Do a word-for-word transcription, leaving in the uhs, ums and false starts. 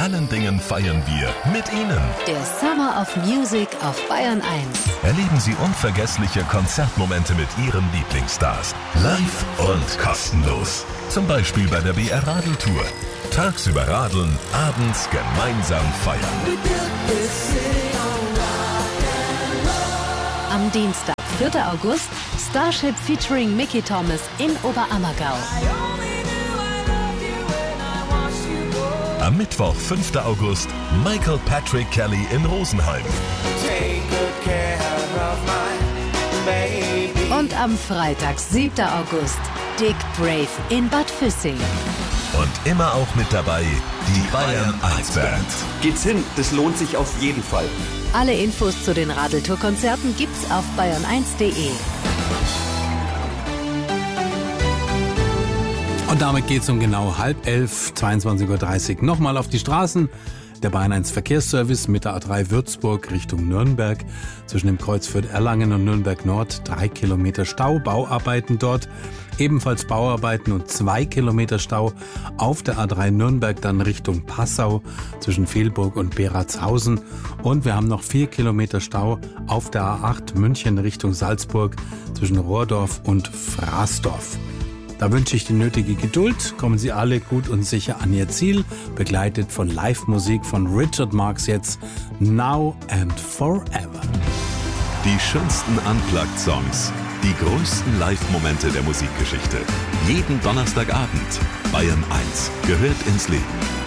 allen Dingen feiern wir mit Ihnen. Der Summer of Music auf Bayern eins. Erleben Sie unvergessliche Konzertmomente mit Ihren Lieblingsstars. Live und kostenlos. Zum Beispiel bei der B R Radeltour. Tagsüber radeln, abends gemeinsam feiern. Am Dienstag, vierten August, Starship featuring Mickey Thomas in Oberammergau. Am Mittwoch, fünften August, Michael Patrick Kelly in Rosenheim. Und am Freitag, siebten August, Dick Brave in Bad Füssing. Und immer auch mit dabei die Bayern eins Band. Geht's hin, das lohnt sich auf jeden Fall. Alle Infos zu den Radeltour-Konzerten gibt's auf bayern eins punkt de. Und damit geht's um genau halb elf, zweiundzwanzig Uhr dreißig, nochmal auf die Straßen. Der Bayern eins Verkehrsservice mit der A drei Würzburg Richtung Nürnberg. Zwischen dem Kreuz Fürth-Erlangen und Nürnberg Nord drei Kilometer Stau, Bauarbeiten dort. Ebenfalls Bauarbeiten und zwei Kilometer Stau auf der A drei Nürnberg, dann Richtung Passau zwischen Velburg und Beratshausen. Und wir haben noch vier Kilometer Stau auf der A acht München Richtung Salzburg zwischen Rohrdorf und Fraßdorf. Da wünsche ich die nötige Geduld. Kommen Sie alle gut und sicher an Ihr Ziel. Begleitet von Live-Musik von Richard Marx jetzt Now and Forever. Die schönsten Unplugged-Songs. Die größten Live-Momente der Musikgeschichte. Jeden Donnerstagabend. Bayern eins gehört ins Leben.